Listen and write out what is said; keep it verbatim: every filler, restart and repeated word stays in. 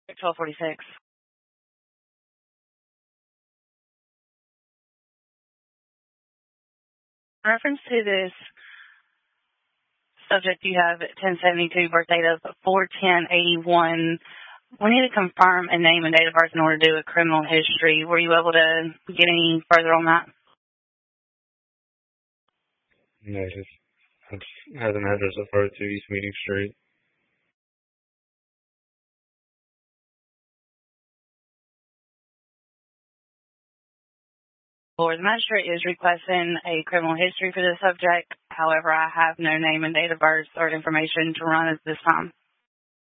twelve forty-six. In reference to this subject, you have ten seventy-two, birth date of four ten eighty-one. We need to confirm a name and date of birth in order to do a criminal history. Were you able to get any further on that? No, just, I just have an address of four oh two East Meeting Street. Or the magistrate is requesting a criminal history for the subject. However, I have no name and date of birth or information to run at this time.